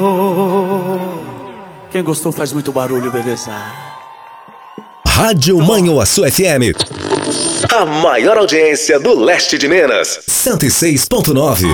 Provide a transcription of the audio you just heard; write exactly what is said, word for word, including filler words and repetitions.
Quem gostou faz muito barulho, beleza? Rádio Manhuaçu F M. A maior audiência do leste de Minas. cento e seis ponto nove.